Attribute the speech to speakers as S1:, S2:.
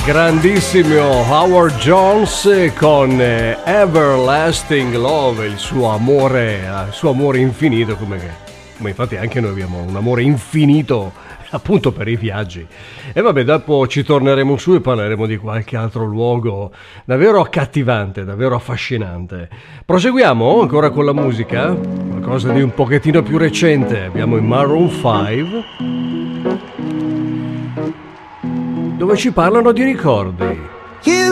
S1: Grandissimo Howard Jones con Everlasting Love, il suo amore infinito, come infatti anche noi abbiamo un amore infinito appunto per i viaggi. E vabbè, dopo ci torneremo su e parleremo di qualche altro luogo davvero accattivante, davvero affascinante. Proseguiamo ancora con la musica, qualcosa di un pochettino più recente. Abbiamo i Maroon 5, dove ci parlano di ricordi.